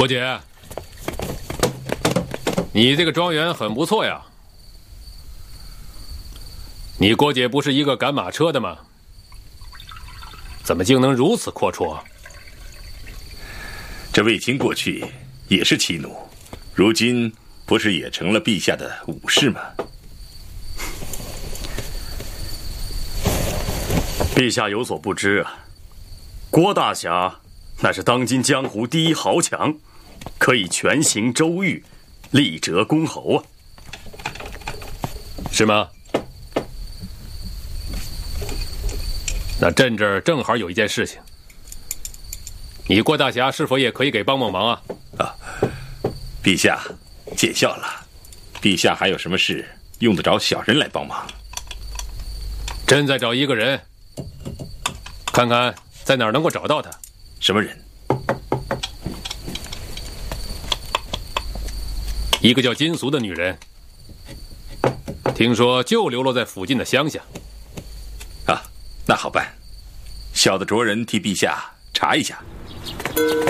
郭姐，你这个庄园很不错呀。你郭姐不是一个赶马车的吗？怎么竟能如此阔绰？ 这卫青过去也是骑奴，如今不是也成了陛下的武士吗？ 陛下有所不知啊，郭大侠那是当今江湖第一豪强，可以权行周御，力折公侯啊。 是吗？那朕这儿正好有一件事情，你郭大侠是否也可以给帮忙啊？ 陛下见笑了，陛下还有什么事用得着小人来帮忙？ 朕在找一个人，看看在哪儿能够找到他。 什么人？ 一个叫金俗的女人，听说就流落在附近的乡下。 啊，那好办，小的着人替陛下查一下。